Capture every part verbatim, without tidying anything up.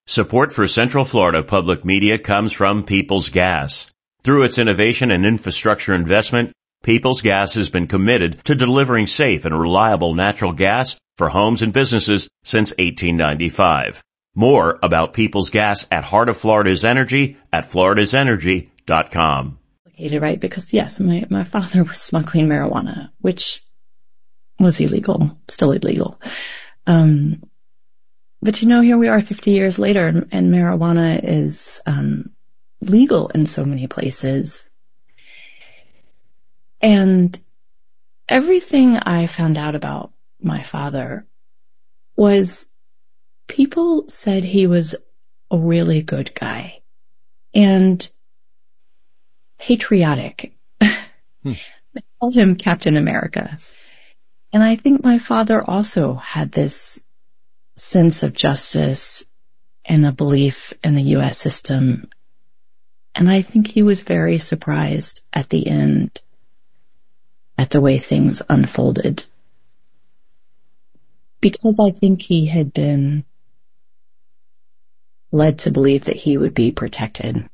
Support for Central Florida Public Media comes from Peoples Gas. Through its innovation and infrastructure investment, Peoples Gas has been committed to delivering safe and reliable natural gas for homes and businesses since eighteen ninety-five. More about Peoples Gas at Heart of Florida's Energy at floridas energy dot com. Right, because yes, my, my father was smuggling marijuana, which was illegal, still illegal. Um, but you know, here we are fifty years later, and, and marijuana is um, legal in so many places. And everything I found out about my father was people said he was a really good guy and patriotic. Hmm. They called him Captain America. And I think my father also had this sense of justice and a belief in the U S system. And I think he was very surprised at the end at the way things unfolded. Because I think he had been led to believe that he would be protected.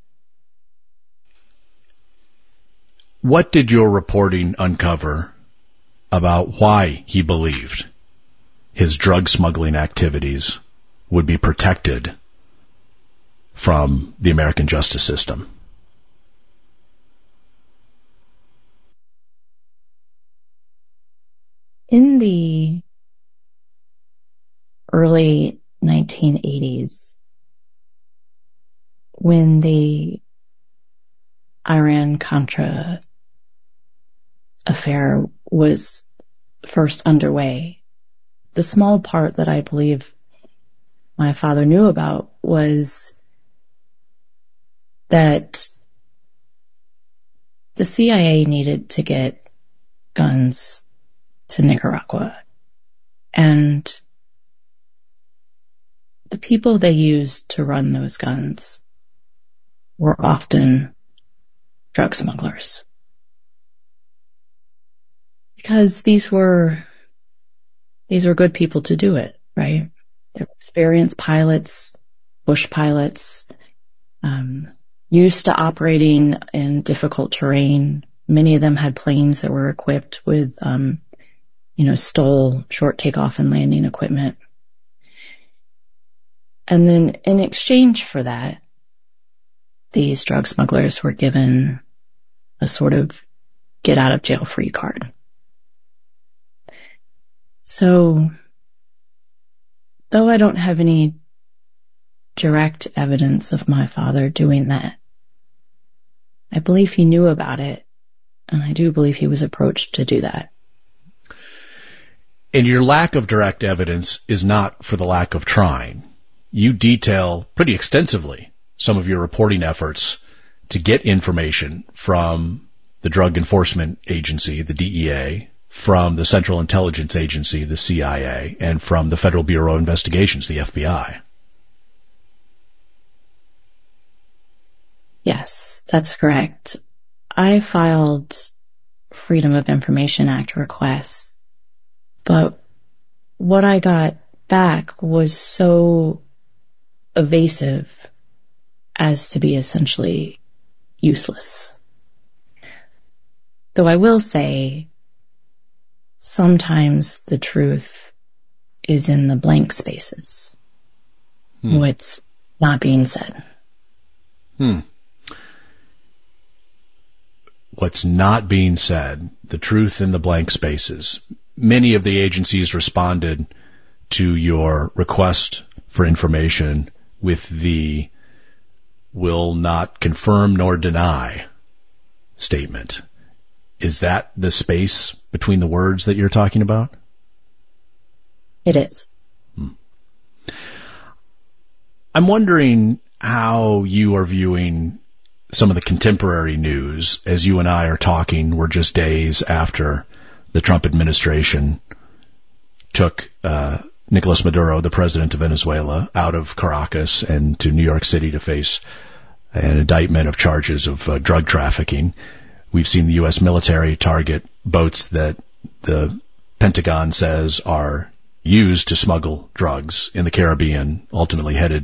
What did your reporting uncover about why he believed his drug smuggling activities would be protected from the American justice system? In the early nineteen eighties, when the Iran-Contra affair was first underway, the small part that I believe my father knew about was that the C I A needed to get guns to Nicaragua, and the people they used to run those guns were often drug smugglers. Because these were, these were good people to do it, right? They were experienced pilots, bush pilots, um, used to operating in difficult terrain. Many of them had planes that were equipped with, um, you know, STOL, short takeoff and landing equipment. And then in exchange for that, these drug smugglers were given a sort of get out of jail free card. So, though I don't have any direct evidence of my father doing that, I believe he knew about it, and I do believe he was approached to do that. And your lack of direct evidence is not for the lack of trying. You detail pretty extensively some of your reporting efforts to get information from the Drug Enforcement Agency, the D E A, from the Central Intelligence Agency, the C I A, and from the Federal Bureau of Investigations, the F B I. Yes, that's correct. I filed Freedom of Information Act requests, but what I got back was so evasive as to be essentially useless. Though I will say, sometimes the truth is in the blank spaces. Hmm. What's not being said. Hmm. What's not being said, the truth in the blank spaces. Many of the agencies responded to your request for information with the will not confirm nor deny statement. Is that the space between the words that you're talking about? It is. Hmm. I'm wondering how you are viewing some of the contemporary news as you and I are talking. We're just days after the Trump administration took uh, Nicolas Maduro, the president of Venezuela, out of Caracas and to New York City to face an indictment of charges of uh, drug trafficking. We've seen the U S military target boats that the Pentagon says are used to smuggle drugs in the Caribbean, ultimately headed